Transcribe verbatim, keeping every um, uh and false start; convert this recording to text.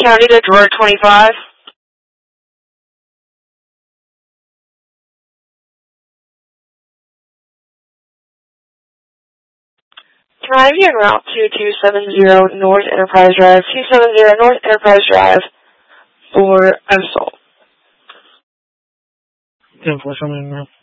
County to drawer twenty-five. Can I have you en route to two seven zero North Enterprise Drive, two seven zero North Enterprise Drive for assault? ten four, show me now.